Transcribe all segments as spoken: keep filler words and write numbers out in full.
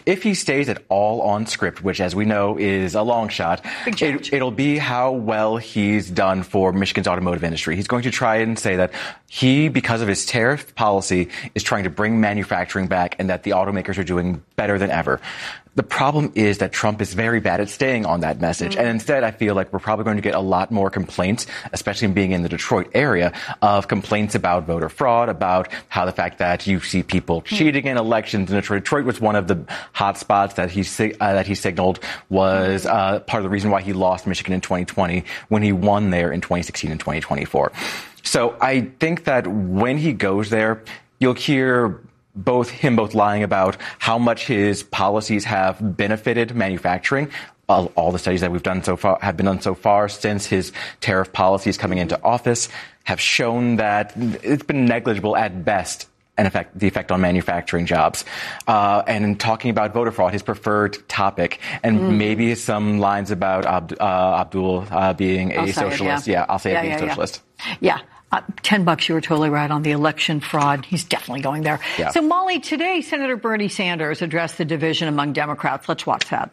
if he stays at all on script, which, as we know, is a long shot, it, it'll be how well he's done for Michigan's automotive industry. He's going to try and say that he, because of his tariff policy, is trying to bring manufacturing back and that the automakers are doing better than ever. The problem is that Trump is very bad at staying on that message. Mm-hmm. And instead, I feel like we're probably going to get a lot more complaints, especially being in the Detroit area, of complaints about voter fraud, about how the fact that you see people mm-hmm. cheating in elections in Detroit. Detroit was one of the hot spots that he, uh, that he signaled was uh, part of the reason why he lost Michigan in twenty twenty when he won there in twenty sixteen and twenty twenty-four. So I think that when he goes there, you'll hear both him both lying about how much his policies have benefited manufacturing. All, all the studies that we've done so far have been done so far since his tariff policies coming into office have shown that it's been negligible at best. And effect, the effect on manufacturing jobs. Uh, and in talking about voter fraud, his preferred topic, and mm. maybe some lines about Ab, uh, Abdul uh, being a socialist. It, yeah. yeah, I'll say yeah, it being yeah, a socialist. Yeah. yeah. Uh, Ten bucks, you were totally right on the election fraud. He's definitely going there. Yeah. So, Molly, today, Senator Bernie Sanders addressed the division among Democrats. Let's watch that.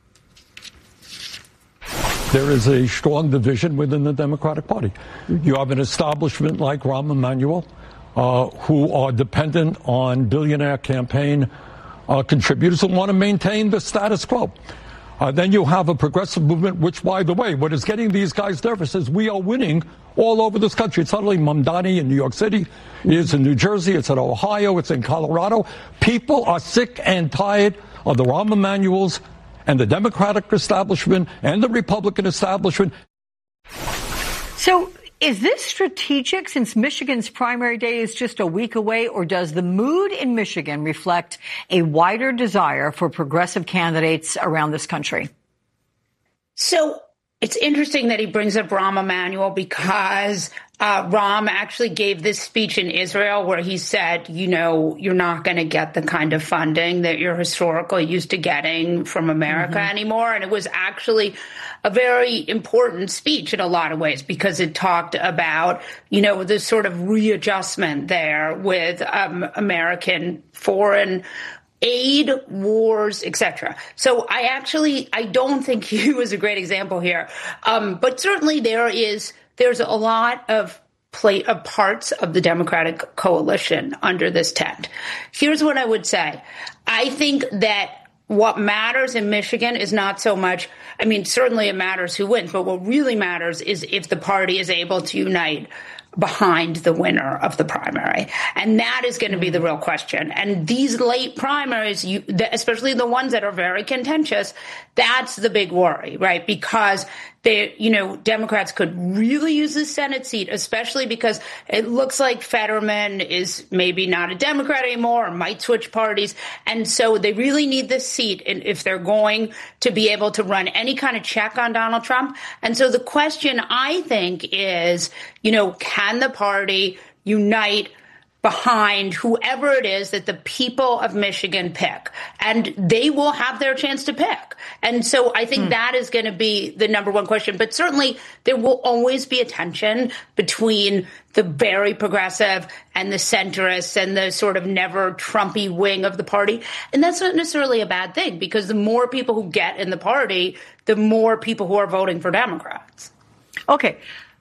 There is a strong division within the Democratic Party. You have an establishment like Rahm Emanuel, uh, who are dependent on billionaire campaign uh, contributors who want to maintain the status quo. Uh, then you have a progressive movement, which, by the way, what is getting these guys nervous is we are winning all over this country. It's not only Mamdani in New York City. It is in New Jersey. It's in Ohio. It's in Colorado. People are sick and tired of the Rahm Emanuels and the Democratic establishment and the Republican establishment. So is this strategic since Michigan's primary day is just a week away, or does the mood in Michigan reflect a wider desire for progressive candidates around this country? So it's interesting that he brings up Rahm Emanuel because uh, Rahm actually gave this speech in Israel where he said, you know, you're not going to get the kind of funding that you're historically used to getting from America mm-hmm. anymore. And it was actually a very important speech in a lot of ways because it talked about, you know, this sort of readjustment there with um, American foreign aid, wars, et cetera. So I actually, I don't think he was a great example here. Um, but certainly there is, there's a lot of play of parts of the Democratic coalition under this tent. Here's what I would say. I think that what matters in Michigan is not so much, I mean, certainly it matters who wins, but what really matters is if the party is able to unite behind the winner of the primary. And that is going to be the real question. And these late primaries, you, especially the ones that are very contentious, that's the big worry, right? Because they, you know, Democrats could really use the Senate seat, especially because it looks like Fetterman is maybe not a Democrat anymore or might switch parties. And so they really need this seat if they're going to be able to run any kind of check on Donald Trump. And so the question, I think, is, you know, can the party unite behind whoever it is that the people of Michigan pick? And they will have their chance to pick. And so I think mm. that is going to be the number one question. But certainly there will always be a tension between the very progressive and the centrists and the sort of never Trumpy wing of the party. And that's not necessarily a bad thing, because the more people who get in the party, the more people who are voting for Democrats. Okay.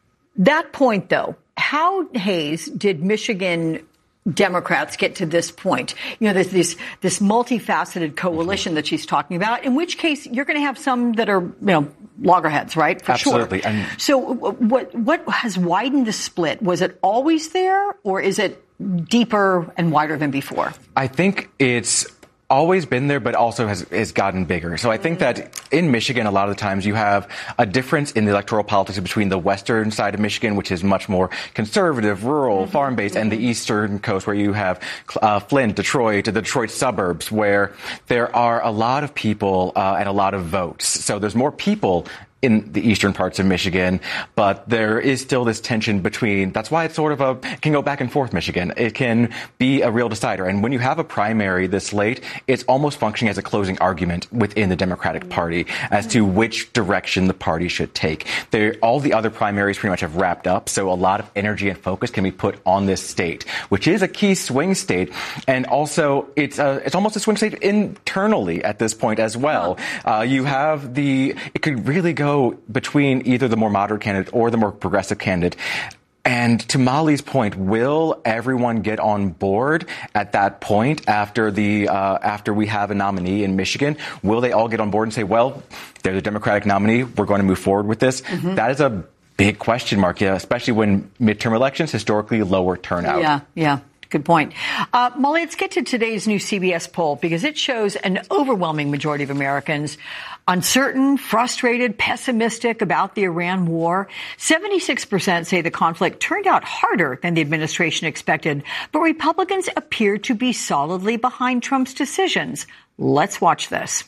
That point, though, how, Hayes, did Michigan Democrats get to this point? You know, there's this this multifaceted coalition that she's talking about, in which case you're going to have some that are, you know, loggerheads, right? For Absolutely. sure. And so what what has widened the split? Was it always there, or is it deeper and wider than before? I think it's always been there, but also has, has gotten bigger. So I think that in Michigan, a lot of the times you have a difference in the electoral politics between the western side of Michigan, which is much more conservative, rural, mm-hmm. farm-based, mm-hmm. and the eastern coast, where you have uh, Flint, Detroit, the Detroit suburbs, where there are a lot of people uh, and a lot of votes. So there's more people in the eastern parts of Michigan, but there is still this tension between, that's why it's sort of a, it can go back and forth, Michigan. It can be a real decider. And when you have a primary this late, it's almost functioning as a closing argument within the Democratic Party as to which direction the party should take. There, all the other primaries pretty much have wrapped up, so a lot of energy and focus can be put on this state, which is a key swing state. And also, it's a, it's almost a swing state internally at this point as well. Uh, you have the, it could really go between either the more moderate candidate or the more progressive candidate. And to Molly's point, will everyone get on board at that point after the uh, after we have a nominee in Michigan? Will they all get on board and say, well, there's a Democratic nominee, we're going to move forward with this? Mm-hmm. That is a big question mark, yeah, especially when midterm elections historically lower turnout. Yeah, yeah. Good point. Uh, Molly, let's get to today's new C B S poll because it shows an overwhelming majority of Americans uncertain, frustrated, pessimistic about the Iran war. seventy-six percent say the conflict turned out harder than the administration expected, but Republicans appear to be solidly behind Trump's decisions. Let's watch this.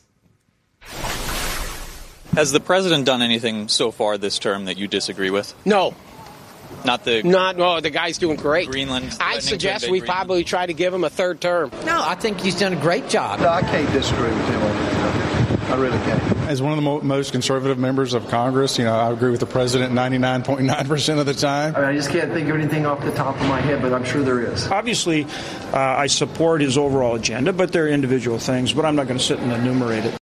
Has the president done anything so far this term that you disagree with? No. Not the not no the guy's doing great. Greenland. I suggest we Greenland. probably try to give him a third term. No, I think he's done a great job. No, I can't disagree with him on that. I really can't. As one of the mo- most conservative members of Congress, you know, I agree with the president ninety-nine point nine percent of the time. I mean, I just can't think of anything off the top of my head, but I'm sure there is. Obviously, uh, I support his overall agenda, but there are individual things, but I'm not going to sit and enumerate it.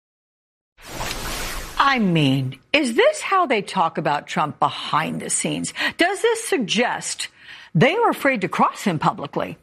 I mean, is this how they talk about Trump behind the scenes? Does this suggest they are afraid to cross him publicly?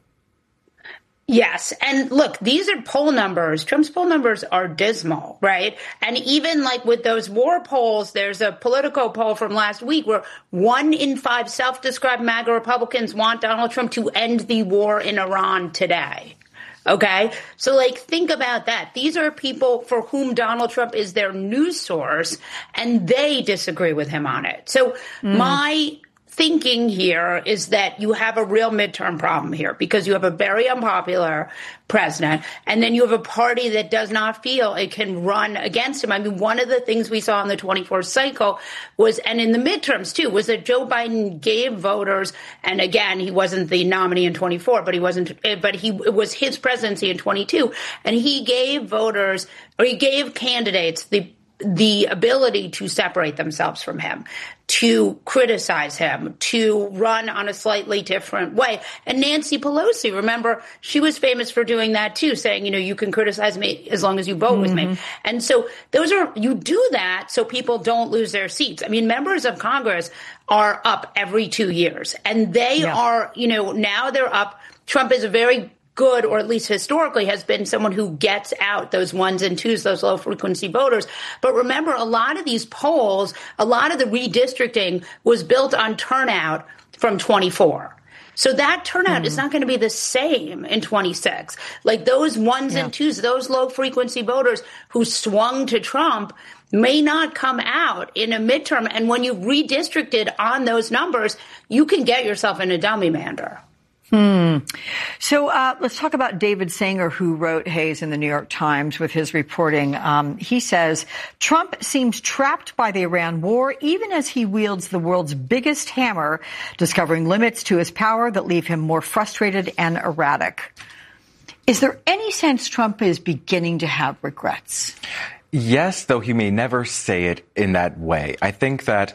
Yes. And look, these are poll numbers. Trump's poll numbers are dismal, right? And even like with those war polls, there's a Politico poll from last week where one in five self-described MAGA Republicans want Donald Trump to end the war in Iran today. Okay, so like think about that. These are people for whom Donald Trump is their news source, and they disagree with him on it. So mm. my thinking here is that you have a real midterm problem here because you have a very unpopular president, and then you have a party that does not feel it can run against him. I mean, one of the things we saw in the twenty-fourth cycle was, and in the midterms too, was that Joe Biden gave voters, and again, he wasn't the nominee in twenty-four, but he wasn't, but he, it was his presidency in twenty-two, and he gave voters, or he gave candidates the the ability to separate themselves from him, to criticize him, to run on a slightly different way. And Nancy Pelosi, remember, she was famous for doing that too, saying, you know, you can criticize me as long as you vote mm-hmm. with me. And so those are, you do that so people don't lose their seats. I mean, members of Congress are up every two years and they yeah. are, you know, now they're up. Trump is a very good, or at least historically, has been someone who gets out those ones and twos, those low frequency voters. But remember, a lot of these polls, a lot of the redistricting was built on turnout from twenty-four. So that turnout mm. is not going to be the same in twenty-six. Like those ones yeah. and twos, those low frequency voters who swung to Trump may not come out in a midterm. And when you've redistricted on those numbers, you can get yourself in a dummy mander. Hmm. So uh, let's talk about David Sanger, who wrote Hayes in the New York Times with his reporting. Um, he says, Trump seems trapped by the Iran war, even as he wields the world's biggest hammer, discovering limits to his power that leave him more frustrated and erratic. Is there any sense Trump is beginning to have regrets? Yes, though he may never say it in that way. I think that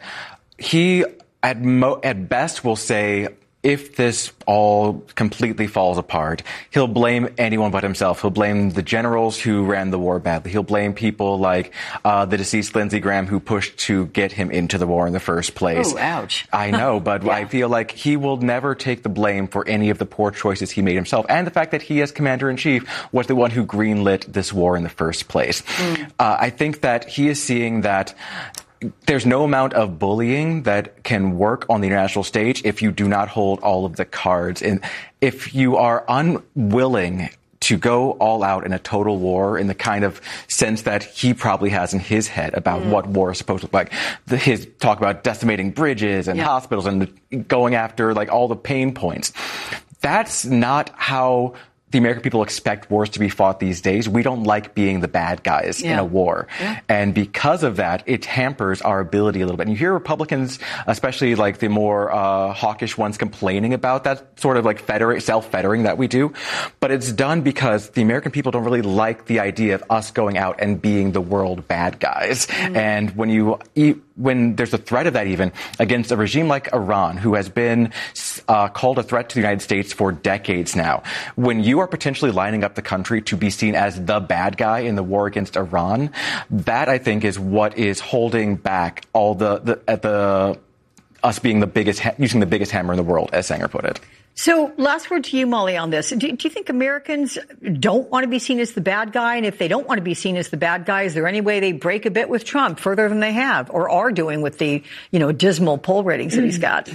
he, at mo- at best, will say, if this all completely falls apart, he'll blame anyone but himself. He'll blame the generals who ran the war badly. He'll blame people like uh, the deceased Lindsey Graham who pushed to get him into the war in the first place. Oh, ouch. I know, but yeah. I feel like he will never take the blame for any of the poor choices he made himself. And the fact that he, as commander-in-chief, was the one who greenlit this war in the first place. Mm. Uh, I think that he is seeing that there's no amount of bullying that can work on the international stage if you do not hold all of the cards. And if you are unwilling to go all out in a total war in the kind of sense that he probably has in his head about mm. what war is supposed to look like, the, his talk about decimating bridges and yeah. hospitals and going after like all the pain points. That's not how the American people expect wars to be fought these days. We don't like being the bad guys yeah. in a war. Yeah. And because of that, it hampers our ability a little bit. And you hear Republicans, especially like the more uh, hawkish ones, complaining about that sort of like federate, self-fettering that we do. But it's done because the American people don't really like the idea of us going out and being the world bad guys. Mm. And when you eat, when there's a threat of that even against a regime like Iran, who has been uh, called a threat to the United States for decades now, when you are potentially lining up the country to be seen as the bad guy in the war against Iran, that I think is what is holding back all the, the at the us being the biggest, using the biggest hammer in the world, as Sanger put it. So last word to you, Molly, on this. Do, do you think Americans don't want to be seen as the bad guy? And if they don't want to be seen as the bad guy, is there any way they break a bit with Trump further than they have or are doing with the, you know, dismal poll ratings that he's got?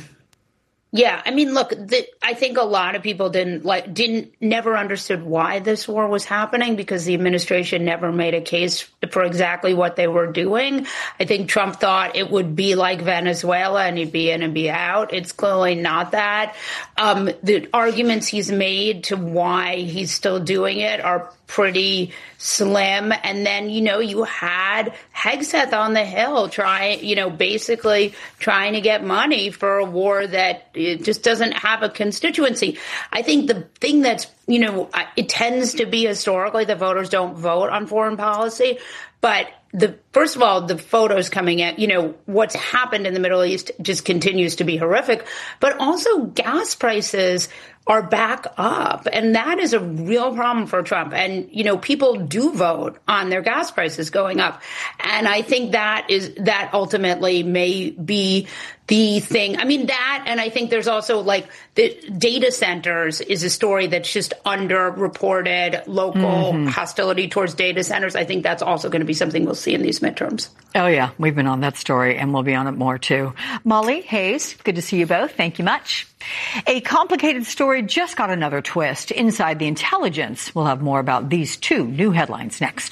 Yeah, I mean, look, the, I think a lot of people didn't like, didn't, never understood why this war was happening because the administration never made a case for exactly what they were doing. I think Trump thought it would be like Venezuela and he'd be in and be out. It's clearly not that. Um, the arguments he's made to why he's still doing it are pretty slim. And then, you know, you had Hegseth on the Hill trying, you know, basically trying to get money for a war that it just doesn't have a constituency. I think the thing that's, you know, it tends to be historically the voters don't vote on foreign policy. But the first of all, the photos coming in, you know, what's happened in the Middle East just continues to be horrific. But also gas prices are back up. And that is a real problem for Trump. And, you know, people do vote on their gas prices going up. And I think that is, that ultimately may be the thing. I mean, that, and I think there's also like the data centers is a story that's just underreported, local mm-hmm. hostility towards data centers. I think that's also going to be something we'll see in these midterms. Oh, yeah. We've been on that story and we'll be on it more, too. Molly, Hayes, good to see you both. Thank you much. A complicated story just got another twist. Inside the Intelligence, we'll have more about these two new headlines next.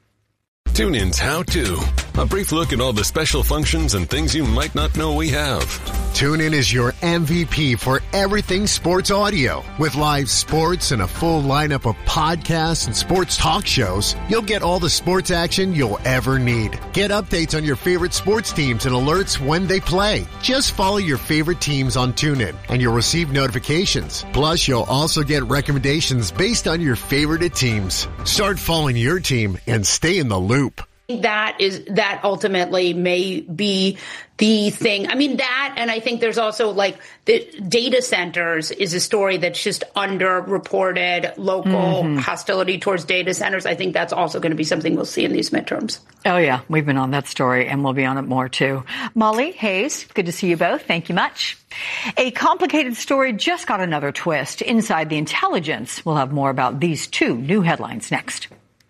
TuneIn's How To. A brief look at all the special functions and things you might not know we have. TuneIn is your M V P for everything sports audio. With live sports and a full lineup of podcasts and sports talk shows, you'll get all the sports action you'll ever need. Get updates on your favorite sports teams and alerts when they play. Just follow your favorite teams on TuneIn and you'll receive notifications. Plus, you'll also get recommendations based on your favorite teams. Start following your team and stay in the loop. That is, that ultimately may be the thing. I mean, that, and I think there's also like the data centers is a story that's just underreported, local mm-hmm. hostility towards data centers. I think that's also going to be something we'll see in these midterms. Oh, yeah. We've been on that story and we'll be on it more, too. Molly, Hayes, good to see you both. Thank you much. A complicated story just got another twist. Inside the Intelligence, we'll have more about these two new headlines next.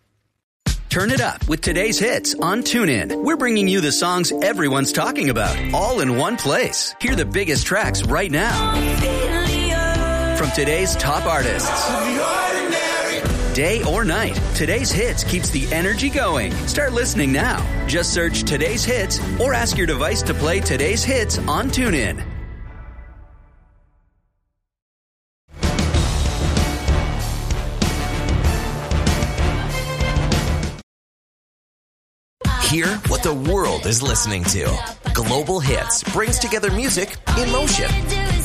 Turn it up with today's hits on TuneIn. We're bringing you the songs everyone's talking about, all in one place. Hear the biggest tracks right now. From today's top artists. Day or night, today's hits keeps the energy going. Start listening now. Just search Today's Hits or ask your device to play today's hits on TuneIn. Hear what the world is listening to. Global Hits brings together music in motion.